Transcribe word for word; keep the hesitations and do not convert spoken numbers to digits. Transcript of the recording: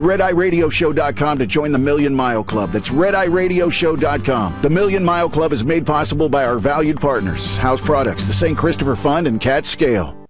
red eye radio show dot com to join the Million Mile Club. That's red eye radio show dot com. The Million Mile Club is made possible by our valued partners, House Products, the Saint Christopher Fund, and Cat Scale.